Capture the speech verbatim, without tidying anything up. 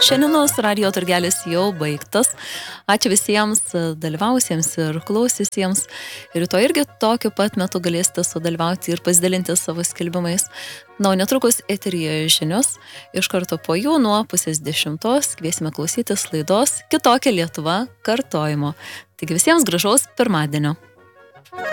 Šiandienos radio turgelis jau baigtas. Ačiū visiems dalyvausiems ir klausysiems. Ir rytoj irgi tokiu pat metu galėsite sudalyvauti ir pasidalinti savo skelbimais. Na, o netrukus eteryje žinios. Iš karto po jų nuo pusės dešimtos kviesime klausytis laidos Kitokia Lietuva kartojimo. Taigi visiems gražaus pirmadienio.